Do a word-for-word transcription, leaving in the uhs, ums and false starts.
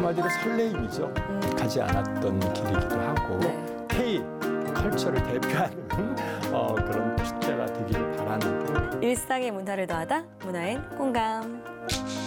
한마디로 설레임이죠. 음. 가지 않았던 길이기도 하고 네. K 컬처를 대표하는 어, 그런 축제가 되기를 바라는 일상의 문화를 더하다 문화엔 공감.